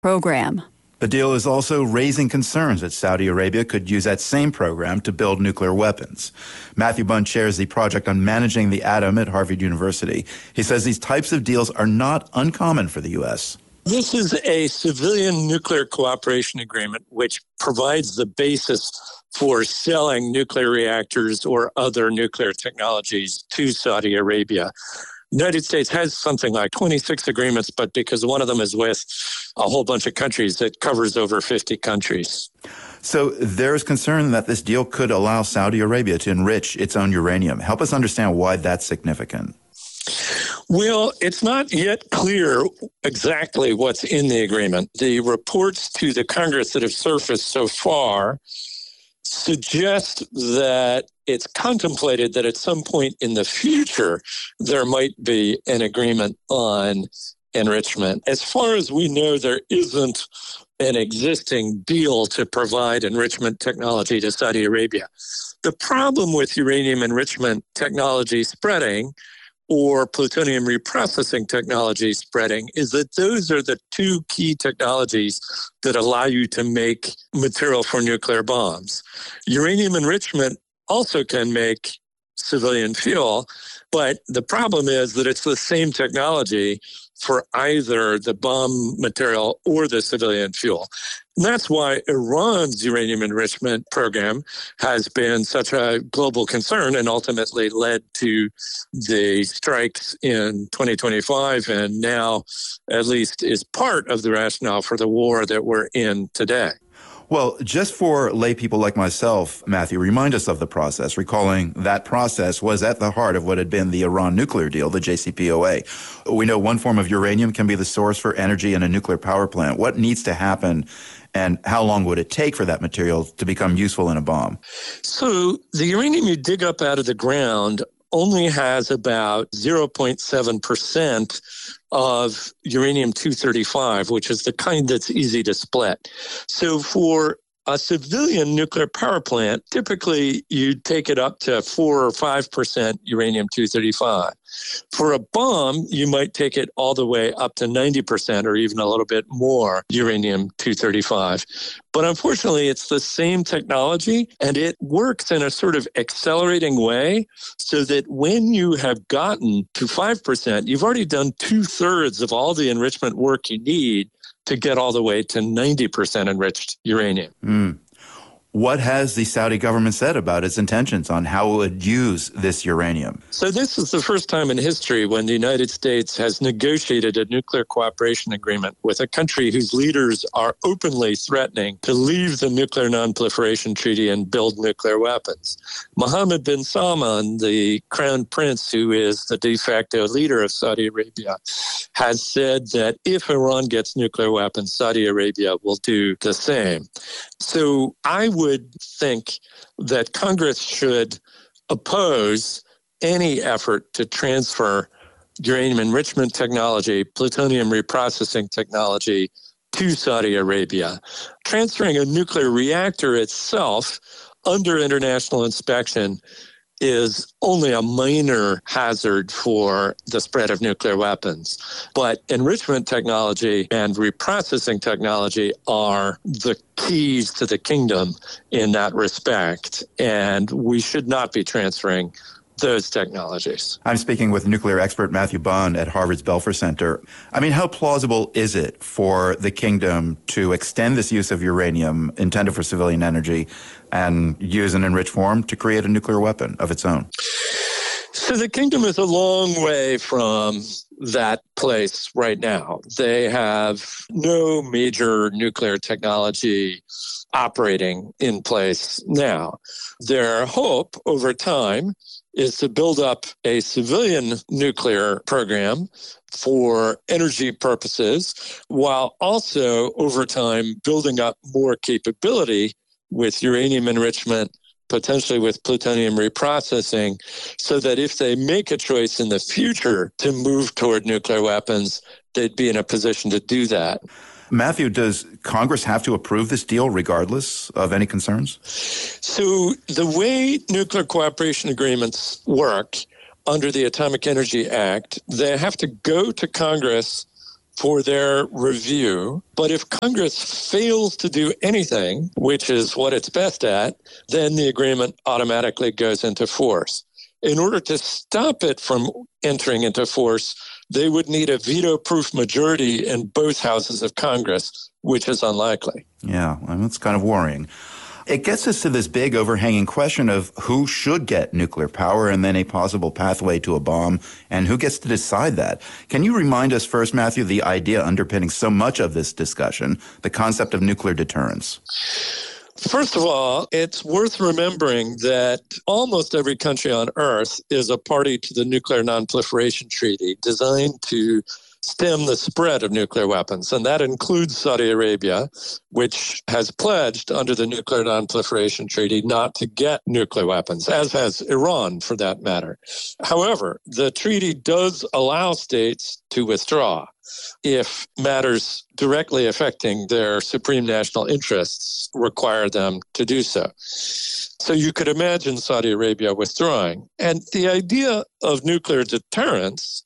program. The deal is also raising concerns that Saudi Arabia could use that same program to build nuclear weapons. Matthew Bunn chairs the project on managing the atom at Harvard University. He says these types of deals are not uncommon for the U.S. This is a civilian nuclear cooperation agreement which provides the basis for selling nuclear reactors or other nuclear technologies to Saudi Arabia. The United States has something like 26 agreements, but because one of them is with a whole bunch of countries, it covers over 50 countries. So there's concern that this deal could allow Saudi Arabia to enrich its own uranium. Help us understand why that's significant. Well, it's not yet clear exactly what's in the agreement. The reports to the Congress that have surfaced so far suggest that it's contemplated that at some point in the future, there might be an agreement on enrichment. As far as we know, there isn't an existing deal to provide enrichment technology to Saudi Arabia. The problem with uranium enrichment technology spreading or plutonium reprocessing technology spreading is that those are the two key technologies that allow you to make material for nuclear bombs. Uranium enrichment also can make civilian fuel, but the problem is that it's the same technology for either the bomb material or the civilian fuel. And that's why Iran's uranium enrichment program has been such a global concern and ultimately led to the strikes in 2025 and now at least is part of the rationale for the war that we're in today. Well, just for lay people like myself, Matthew, remind us of the process, recalling that process was at the heart of what had been the Iran nuclear deal, the JCPOA. We know one form of uranium can be the source for energy in a nuclear power plant. What needs to happen, and how long would it take for that material to become useful in a bomb? So the uranium you dig up out of the ground only has about 0.7% of uranium-235, which is the kind that's easy to split. So for a civilian nuclear power plant, typically you take it up to 4 or 5% uranium-235. For a bomb, you might take it all the way up to 90% or even a little bit more uranium-235. But unfortunately, it's the same technology, and it works in a sort of accelerating way so that when you have gotten to 5%, you've already done 2/3 of all the enrichment work you need to get all the way to 90% enriched uranium. What has the Saudi government said about its intentions on how it would use this uranium? So this is the first time in history when the United States has negotiated a nuclear cooperation agreement with a country whose leaders are openly threatening to leave the Nuclear Non-Proliferation Treaty and build nuclear weapons. Mohammed bin Salman, the crown prince who is the de facto leader of Saudi Arabia, has said that if Iran gets nuclear weapons, Saudi Arabia will do the same. So I would think that Congress should oppose any effort to transfer uranium enrichment technology, plutonium reprocessing technology to Saudi Arabia. Transferring a nuclear reactor itself under international inspection is only a minor hazard for the spread of nuclear weapons. But enrichment technology and reprocessing technology are the keys to the kingdom in that respect, and we should not be transferring those technologies. I'm speaking with nuclear expert Matthew Bunn at Harvard's Belfer Center. I mean, how plausible is it for the kingdom to extend this use of uranium intended for civilian energy and use an enriched form to create a nuclear weapon of its own? So the kingdom is a long way from that place right now. They have no major nuclear technology operating in place now. Their hope over time is to build up a civilian nuclear program for energy purposes, while also over time building up more capability with uranium enrichment, potentially with plutonium reprocessing, so that if they make a choice in the future to move toward nuclear weapons, they'd be in a position to do that. Matthew, does Congress have to approve this deal regardless of any concerns? So the way nuclear cooperation agreements work under the Atomic Energy Act, they have to go to Congress for their review. But if Congress fails to do anything, which is what it's best at, then the agreement automatically goes into force. In order to stop it from entering into force, they would need a veto-proof majority in both houses of Congress, which is unlikely. Yeah, well, that's kind of worrying. It gets us to this big overhanging question of who should get nuclear power and then a possible pathway to a bomb, and who gets to decide that. Can you remind us first, Matthew, the idea underpinning so much of this discussion, the concept of nuclear deterrence? First of all, it's worth remembering that almost every country on Earth is a party to the Nuclear Non-Proliferation Treaty, designed to stem the spread of nuclear weapons. And that includes Saudi Arabia, which has pledged under the Nuclear Non-Proliferation Treaty not to get nuclear weapons, as has Iran, for that matter. However, the treaty does allow states to withdraw if matters directly affecting their supreme national interests require them to do so. So you could imagine Saudi Arabia withdrawing. And the idea of nuclear deterrence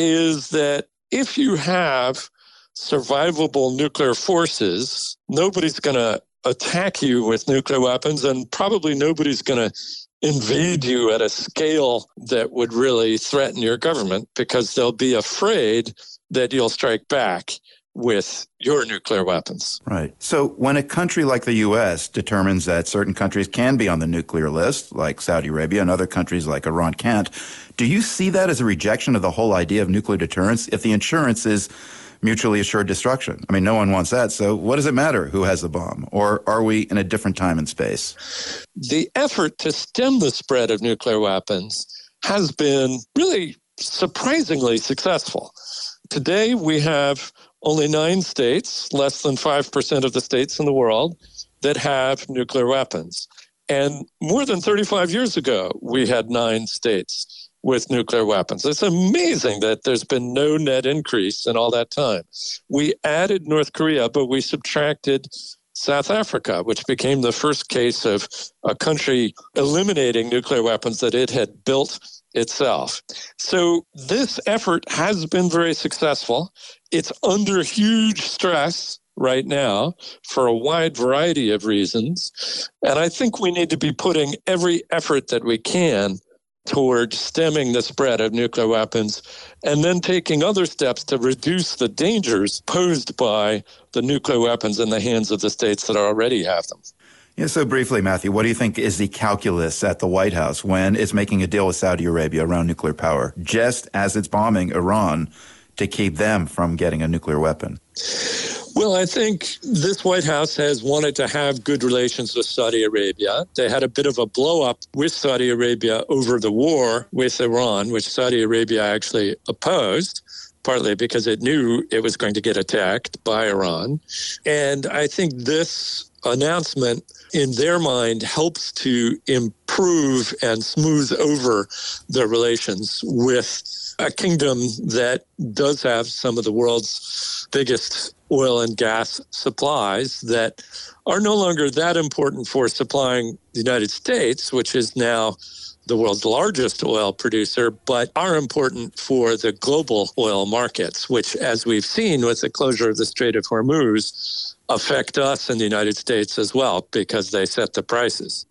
is that if you have survivable nuclear forces, nobody's going to attack you with nuclear weapons, and probably nobody's going to invade you at a scale that would really threaten your government, because they'll be afraid that you'll strike back with your nuclear weapons. Right. So when a country like the U.S. determines that certain countries can be on the nuclear list, like Saudi Arabia, and other countries like Iran can't, do you see that as a rejection of the whole idea of nuclear deterrence if the insurance is mutually assured destruction? I mean, no one wants that. So what does it matter who has the bomb? Or are we in a different time and space? The effort to stem the spread of nuclear weapons has been really surprisingly successful. Today, we have only 9 states, less than 5% of the states in the world, that have nuclear weapons. And more than 35 years ago, we had 9 states with nuclear weapons. It's amazing that there's been no net increase in all that time. We added North Korea, but we subtracted South Africa, which became the first case of a country eliminating nuclear weapons that it had built itself. So this effort has been very successful. It's under huge stress right now for a wide variety of reasons. And I think we need to be putting every effort that we can towards stemming the spread of nuclear weapons, and then taking other steps to reduce the dangers posed by the nuclear weapons in the hands of the states that already have them. Yeah, so briefly, Matthew, what do you think is the calculus at the White House when it's making a deal with Saudi Arabia around nuclear power, just as it's bombing Iran to keep them from getting a nuclear weapon? Well, I think this White House has wanted to have good relations with Saudi Arabia. They had a bit of a blow-up with Saudi Arabia over the war with Iran, which Saudi Arabia actually opposed, partly because it knew it was going to get attacked by Iran. And I think this announcement, in their mind, helps to improve and smooth over the relations with a kingdom that does have some of the world's biggest oil and gas supplies that are no longer that important for supplying the United States, which is now the world's largest oil producer, but are important for the global oil markets, which, as we've seen with the closure of the Strait of Hormuz, affect us in the United States as well, because they set the prices.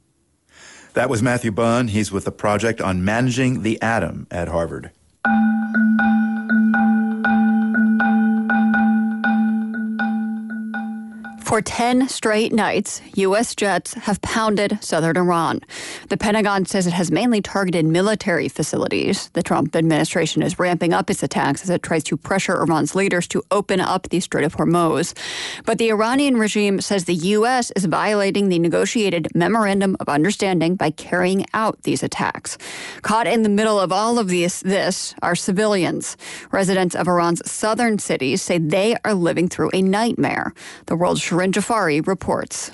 That was Matthew Bunn. He's with the Project on Managing the Atom at Harvard. For 10 straight nights, U.S. jets have pounded southern Iran. The Pentagon says it has mainly targeted military facilities. The Trump administration is ramping up its attacks as it tries to pressure Iran's leaders to open up the Strait of Hormuz. But the Iranian regime says the U.S. is violating the negotiated Memorandum of Understanding by carrying out these attacks. Caught in the middle of all of this are civilians. Residents of Iran's southern cities say they are living through a nightmare. The world's Shirin Jafari reports.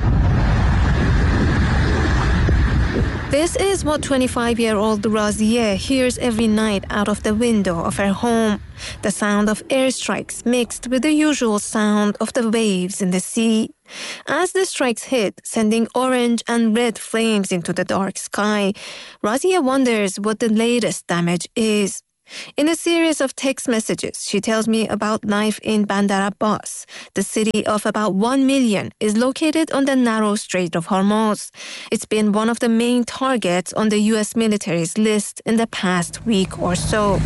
This is what 25-year-old Razia hears every night out of the window of her home. The sound of airstrikes mixed with the usual sound of the waves in the sea. As the strikes hit, sending orange and red flames into the dark sky, Razia wonders what the latest damage is. In a series of text messages, she tells me about life in Bandar Abbas. The city of about 1 million is located on the narrow Strait of Hormuz. It's been one of the main targets on the U.S. military's list in the past week or so.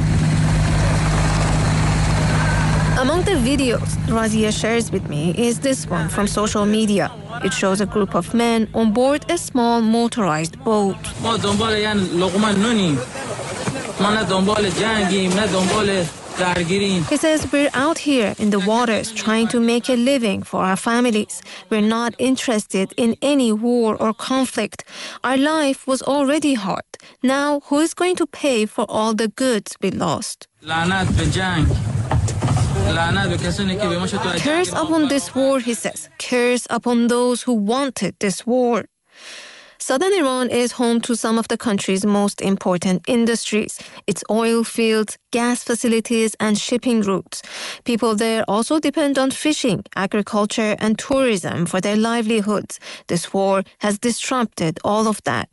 Among the videos Razia shares with me is this one from social media. It shows a group of men on board a small motorized boat. He says, we're out here in the waters trying to make a living for our families. We're not interested in any war or conflict. Our life was already hard. Now, who is going to pay for all the goods we lost? Curse upon this war, he says. Curse upon those who wanted this war. Southern Iran is home to some of the country's most important industries. Its oil fields, gas facilities, and shipping routes. People there also depend on fishing, agriculture, and tourism for their livelihoods. This war has disrupted all of that.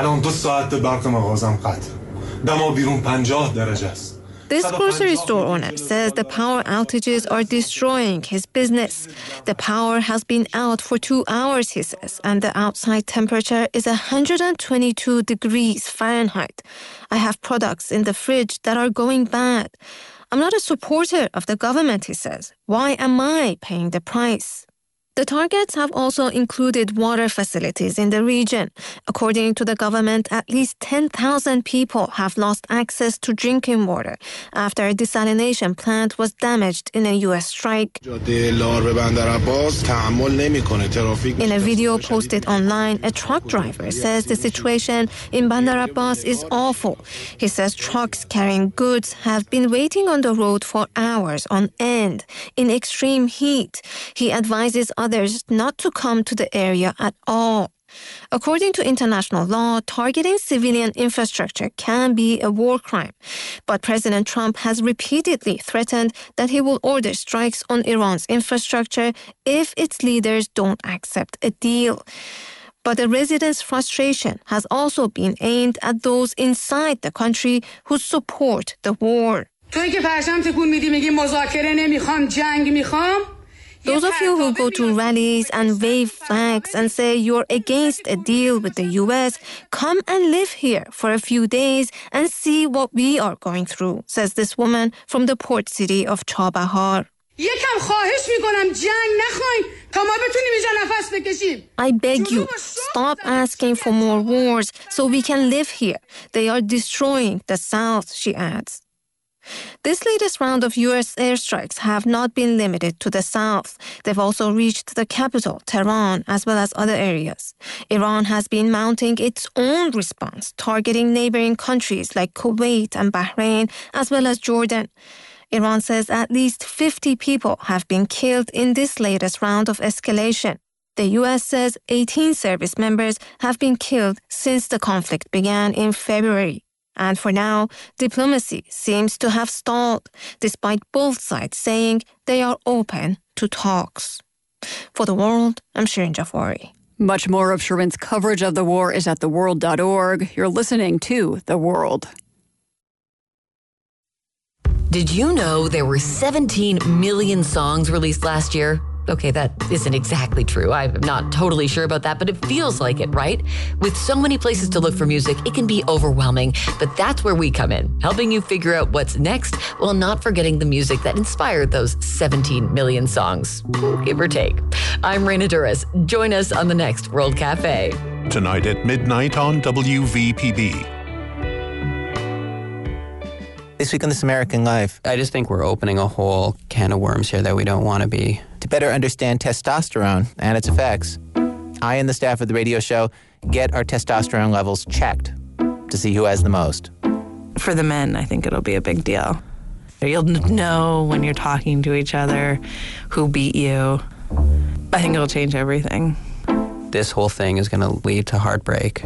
This grocery store owner says the power outages are destroying his business. The power has been out for 2 hours, he says, and the outside temperature is 122 degrees Fahrenheit. I have products in the fridge that are going bad. I'm not a supporter of the government, he says. Why am I paying the price? The targets have also included water facilities in the region. According to the government, at least 10,000 people have lost access to drinking water after a desalination plant was damaged in a U.S. strike. In a video posted online, a truck driver says the situation in Bandar Abbas is awful. He says trucks carrying goods have been waiting on the road for hours on end in extreme heat. He advises others not to come to the area at all. According to international law, targeting civilian infrastructure can be a war crime. But President Trump has repeatedly threatened that he will order strikes on Iran's infrastructure if its leaders don't accept a deal. But the residents' frustration has also been aimed at those inside the country who support the war. Those of you who go to rallies and wave flags and say you're against a deal with the U.S., come and live here for a few days and see what we are going through, says this woman from the port city of Chabahar. I beg you, stop asking for more wars so we can live here. They are destroying the South, she adds. This latest round of U.S. airstrikes have not been limited to the south. They've also reached the capital, Tehran, as well as other areas. Iran has been mounting its own response, targeting neighboring countries like Kuwait and Bahrain, as well as Jordan. Iran says at least 50 people have been killed in this latest round of escalation. The U.S. says 18 service members have been killed since the conflict began in February. And for now, diplomacy seems to have stalled, despite both sides saying they are open to talks. For The World, I'm Shirin Jafari. Much more of Shirin's coverage of the war is at theworld.org. You're listening to The World. Did you know there were 17 million songs released last year? Okay, that isn't exactly true. I'm not totally sure about that, but it feels like it, right? With so many places to look for music, it can be overwhelming, but that's where we come in, helping you figure out what's next while not forgetting the music that inspired those 17 million songs, give or take. I'm Raina Duras. Join us on the next World Cafe. Tonight at midnight on WVPB. This week on This American Life. I just think we're opening a whole can of worms here that we don't want to be. To better understand testosterone and its effects, I and the staff of the radio show get our testosterone levels checked to see who has the most. For the men, I think it'll be a big deal. You'll know when you're talking to each other who beat you. I think it'll change everything. This whole thing is going to lead to heartbreak.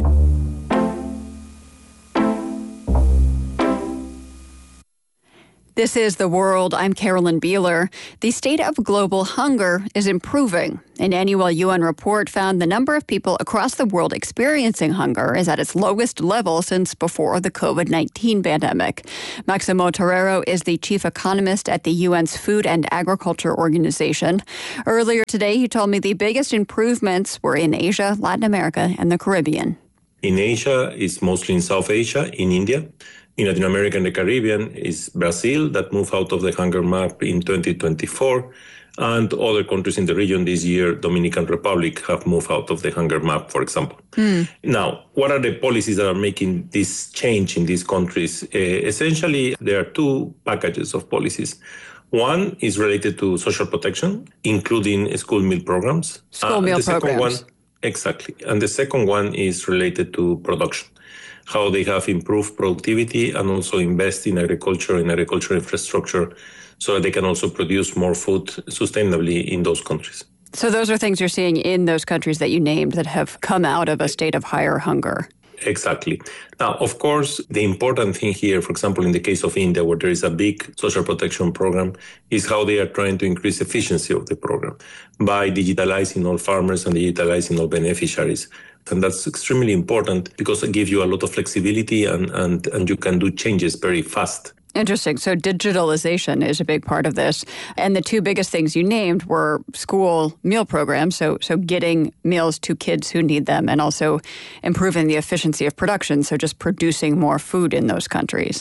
This is The World. I'm Carolyn Beeler. The state of global hunger is improving. An annual UN report found the number of people across the world experiencing hunger is at its lowest level since before the COVID-19 pandemic. Maximo Torero is the chief economist at the UN's Food and Agriculture Organization. Earlier today, he told me the biggest improvements were in Asia, Latin America, and the Caribbean. In Asia, it's mostly in South Asia, in India. In Latin America and the Caribbean is Brazil that moved out of the hunger map in 2024. And other countries in the region this year, Dominican Republic, have moved out of the hunger map, for example. Now, what are the policies that are making this change in these countries? Essentially, there are two packages of policies. One is related to social protection, including school meal programs. School meal programs. Exactly. And the second one is related to production, how they have improved productivity and also invest in agriculture infrastructure so that they can also produce more food sustainably in those countries. So those are things you're seeing in those countries that you named that have come out of a state of higher hunger. Exactly. Now, of course, the important thing here, for example, in the case of India, where there is a big social protection program, is how they are trying to increase efficiency of the program by digitalizing all farmers and digitalizing all beneficiaries. And that's extremely important because it gives you a lot of flexibility and you can do changes very fast. Interesting. So digitalization is a big part of this. And the two biggest things you named were school meal programs, so getting meals to kids who need them, and also improving the efficiency of production, so just producing more food in those countries.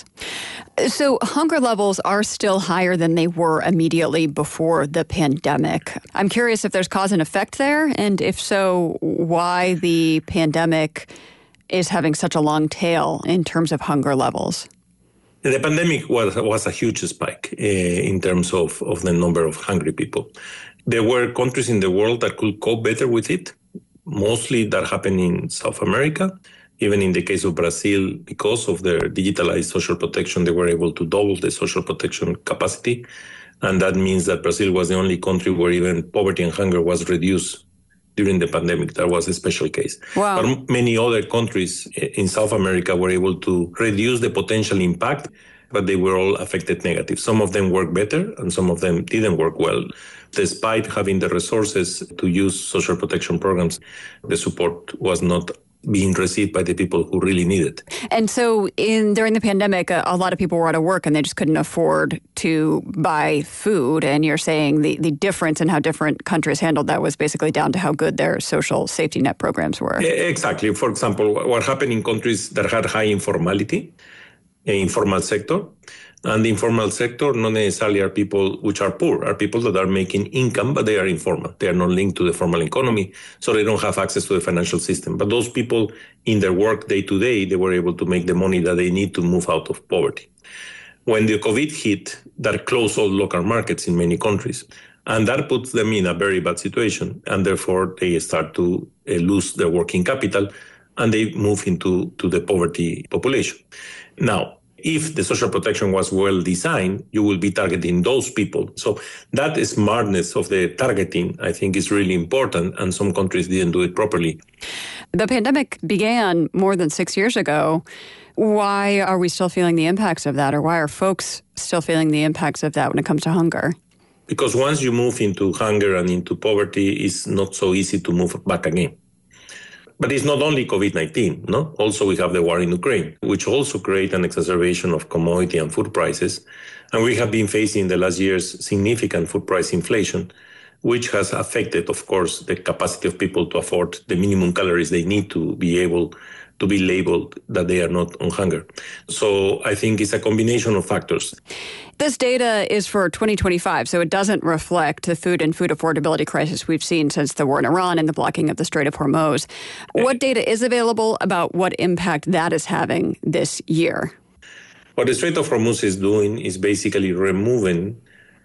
So hunger levels are still higher than they were immediately before the pandemic. I'm curious if there's cause and effect there, and if so, why the pandemic is having such a long tail in terms of hunger levels. The pandemic was a huge spike in terms of the number of hungry people. There were countries in the world that could cope better with it. Mostly that happened in South America. Even in the case of Brazil, because of their digitalized social protection, they were able to double the social protection capacity. And that means that Brazil was the only country where even poverty and hunger was reduced during the pandemic. That was a special case. Wow. But many other countries in South America were able to reduce the potential impact, but they were all affected negative. Some of them worked better and some of them didn't work well. Despite having the resources to use social protection programs, the support was not being received by the people who really need it. And so during the pandemic, a lot of people were out of work and they just couldn't afford to buy food. And you're saying the difference in how different countries handled that was basically down to how good their social safety net programs were. Exactly. For example, what happened in countries that had high informality, informal sector, and the informal sector not necessarily are people which are poor, are people that are making income, but they are informal. They are not linked to the formal economy, so they don't have access to the financial system. But those people in their work day to day, they were able to make the money that they need to move out of poverty. When the COVID hit, that closed all local markets in many countries. And that puts them in a very bad situation. And therefore, they start to lose their working capital and they move into the poverty population. Now, if the social protection was well designed, you will be targeting those people. So that smartness of the targeting, I think, is really important, and some countries didn't do it properly. The pandemic began more than 6 years ago. Why are we still feeling the impacts of that, or why are folks still feeling the impacts of that when it comes to hunger? Because once you move into hunger and into poverty, it's not so easy to move back again. But it's not only COVID-19, no? Also, we have the war in Ukraine, which also create an exacerbation of commodity and food prices. And we have been facing in the last years significant food price inflation, which has affected, of course, the capacity of people to afford the minimum calories they need to be able to be labeled that they are not on hunger. So I think it's a combination of factors. This data is for 2025, so it doesn't reflect the food and food affordability crisis we've seen since the war in Iran and the blocking of the Strait of Hormuz. What data is available about what impact that is having this year? What the Strait of Hormuz is doing is basically removing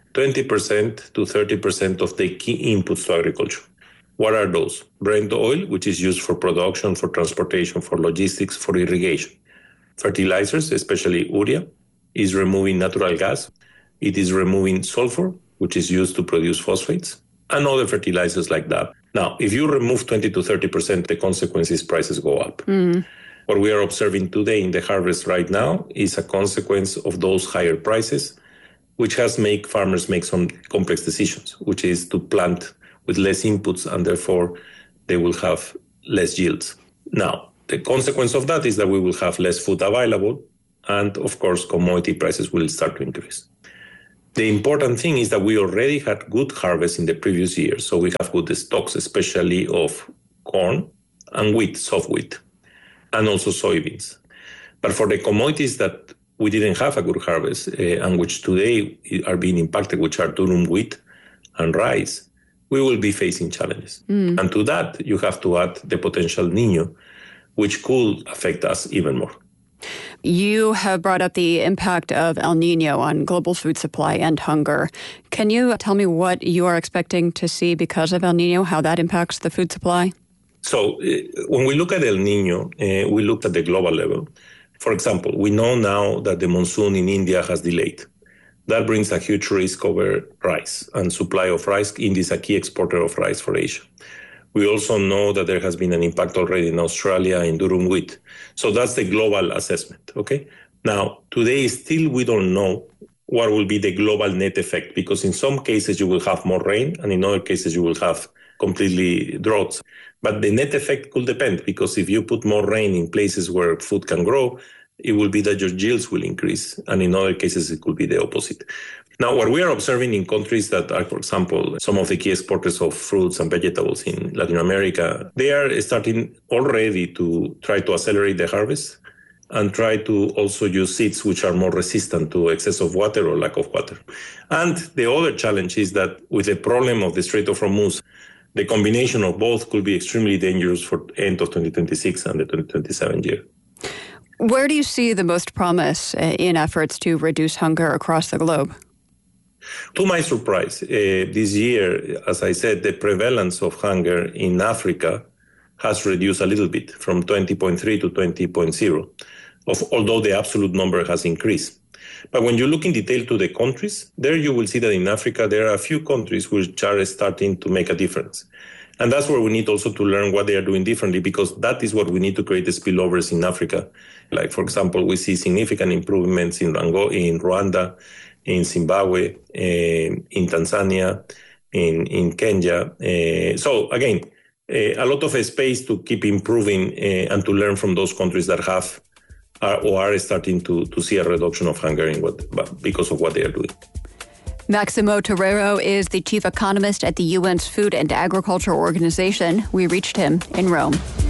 20% to 30% of the key inputs to agriculture. What are those? Brent oil, which is used for production, for transportation, for logistics, for irrigation. Fertilizers, especially urea, is removing natural gas. It is removing sulfur, which is used to produce phosphates, and other fertilizers like that. Now, if you remove 20 to 30%, the consequence is prices go up. Mm-hmm. What we are observing today in the harvest right now is a consequence of those higher prices. which has made farmers make some complex decisions, which is to plant with less inputs, and therefore they will have less yields. Now, the consequence of that is that we will have less food available, and of course, commodity prices will start to increase. The important thing is that we already had good harvests in the previous year, so we have good stocks, especially of corn and wheat, soft wheat, and also soybeans. But for the commodities that we didn't have a good harvest, and which today are being impacted, which are durum wheat and rice, we will be facing challenges. And to that, you have to add the potential Niño, which could affect us even more. You have brought up the impact of El Niño on global food supply and hunger. Can you tell me what you are expecting to see because of El Niño, how that impacts the food supply? So when we look at El Niño, we looked at the global level. For example, we know now that the monsoon in India has delayed. That brings a huge risk over rice and supply of rice. India is a key exporter of rice for Asia. We also know that there has been an impact already in Australia in durum wheat. So that's the global assessment, okay? Now, today still we don't know what will be the global net effect, because in some cases you will have more rain and in other cases you will have completely droughts. But the net effect could depend, because if you put more rain in places where food can grow, it will be that your yields will increase. And in other cases, it could be the opposite. Now, what we are observing in countries that are, for example, some of the key exporters of fruits and vegetables in Latin America, they are starting already to try to accelerate the harvest and try to also use seeds which are more resistant to excess of water or lack of water. And the other challenge is that with the problem of the Strait of Hormuz, the combination of both could be extremely dangerous for the end of 2026 and the 2027 year. Where do you see the most promise in efforts to reduce hunger across the globe? To my surprise, this year, as I said, the prevalence of hunger in Africa has reduced a little bit from 20.3 to 20.0, although the absolute number has increased. But when you look in detail to the countries, there you will see that in Africa, there are a few countries which are starting to make a difference. And that's where we need also to learn what they are doing differently, because that is what we need to create the spillovers in Africa. Like, for example, we see significant improvements in Rwanda, in Zimbabwe, in Tanzania, in Kenya. So again, a lot of space to keep improving and to learn from those countries that have or are starting to see a reduction of hunger because of what they are doing. Maximo Torero is the chief economist at the UN's Food and Agriculture Organization. We reached him in Rome.